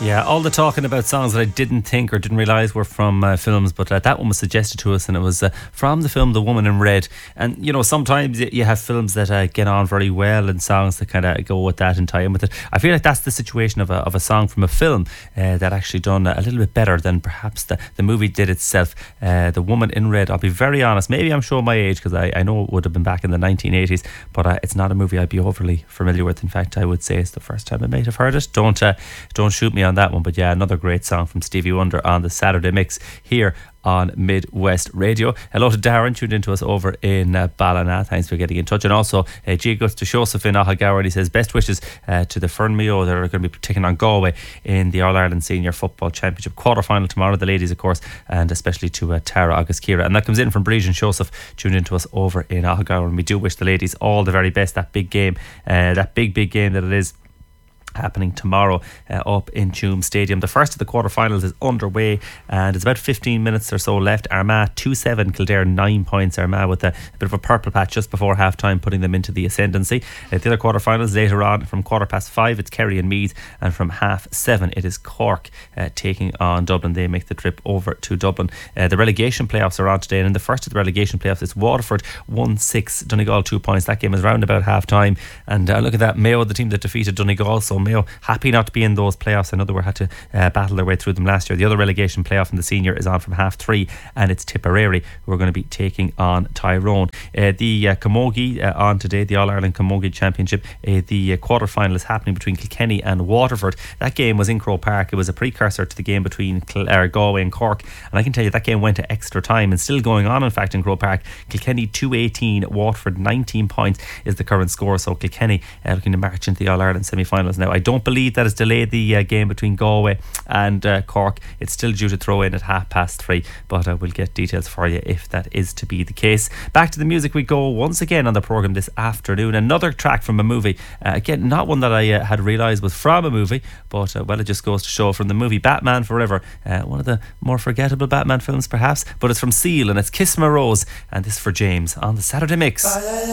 Yeah, all the talking about songs that I didn't think or didn't realise were from films, but that one was suggested to us, and it was from the film The Woman in Red. And, you know, sometimes you have films that get on very well and songs that kind of go with that and tie in with it. I feel like that's the situation of a song from a film that actually done a little bit better than perhaps the movie did itself. The Woman in Red, I'll be very honest, maybe I'm showing my age because I know it would have been back in the 1980s, but it's not a movie I'd be overly familiar with. In fact, I would say it's the first time I might have heard it. Don't shoot me on that one, but yeah, another great song from Stevie Wonder on the Saturday Mix here on Midwest Radio. Hello to Darren, tuned into us over in Ballina. Thanks for getting in touch. And also Gigus to Joseph in Ahagower, and he says best wishes to the Fern Mayo that are going to be taking on Galway in the All-Ireland Senior Football Championship quarter-final tomorrow, the ladies of course, and especially to Tara August Kira. And that comes in from Brejan Joseph, tuned into us over in Ahagower, and we do wish the ladies all the very best. That big game, that big game that it is, happening tomorrow up in Tuam Stadium. The first of the quarterfinals is underway, and it's about 15 minutes or so left. Armagh 2-7, Kildare 9 points. Armagh with a bit of a purple patch just before half time, putting them into the ascendancy. The other quarterfinals later on from 5:15, it's Kerry and Meath, and from 7:30 it is Cork taking on Dublin. They make the trip over to Dublin. The relegation playoffs are on today, and in the first of the relegation playoffs it's Waterford 1-6, Donegal 2 points. That game is round about half time, and look at that, Mayo, the team that defeated Donegal, so Mayo happy not to be in those playoffs. I know they had to battle their way through them last year. The other relegation playoff in the senior is on from 3:30, and it's Tipperary who are going to be taking on Tyrone. The Camogie on today, the All-Ireland Camogie Championship. The quarter-final is happening between Kilkenny and Waterford. That game was in Croke Park. It was a precursor to the game between Galway and Cork, and I can tell you that game went to extra time and still going on in fact in Croke Park. Kilkenny 2-18, Waterford 19 points is the current score, so Kilkenny looking to march into the All-Ireland semi-finals. Now I don't believe that has delayed the game between Galway and Cork. It's still due to throw in at 3:30, but we'll get details for you if that is to be the case. Back to the music we go once again on the programme this afternoon. Another track from a movie, again not one that I had realised was from a movie, but well, it just goes to show, from the movie Batman Forever, one of the more forgettable Batman films perhaps, but it's from Seal and it's Kiss My Rose, and this is for James on the Saturday Mix.